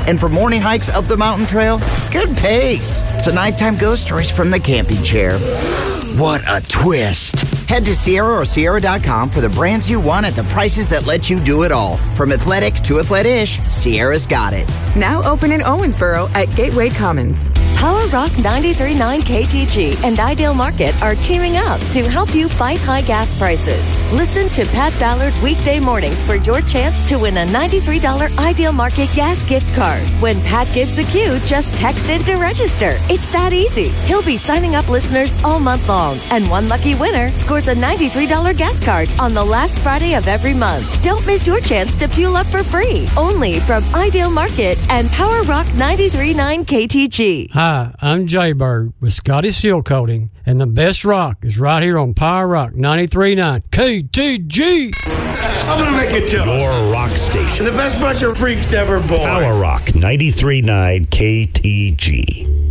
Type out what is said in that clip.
And for morning hikes up the mountain trail, good pace. To nighttime ghost stories from the camping chair. What a twist. Head to Sierra or Sierra.com for the brands you want at the prices that let you do it all. From athletic to athlete-ish, Sierra's got it. Now open in Owensboro at Gateway Commons. Power Rock 93.9 KTG and Ideal Market are teaming up to help you fight high gas prices. Listen to Pat Ballard weekday mornings for your chance to win a $93 Ideal Market gas gift card. When Pat gives the cue, just text in to register. It's that easy. He'll be signing up listeners all month long, and one lucky winner scores a $93 gas card on the last Friday of every month. Don't miss your chance to fuel up for free. Only from Ideal Market and Power Rock 93.9 KTG. Hi, I'm Jay Bird with Scotty Seal Coating, and the best rock is right here on Power Rock 93.9 KTG. I'm going to make it toast. Your rock station. The best bunch of freaks ever born. Power Rock 93.9 KTG.